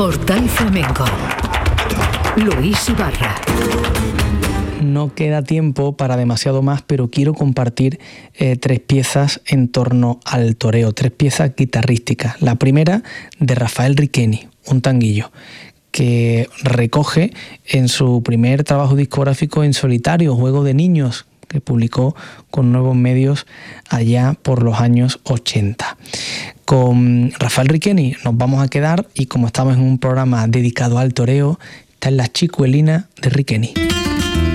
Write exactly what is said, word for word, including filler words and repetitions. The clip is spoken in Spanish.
Portal Flamenco. Luis Ibarra. No queda tiempo para demasiado más, pero quiero compartir eh, tres piezas en torno al toreo, tres piezas guitarrísticas. La primera de Rafael Riqueni, un tanguillo, que recoge en su primer trabajo discográfico en solitario, Juego de Niños, que publicó con Nuevos Medios allá por los años ochenta. Con Rafael Riqueni nos vamos a quedar, y como estamos en un programa dedicado al toreo, está en La Chicuelina de Riqueni.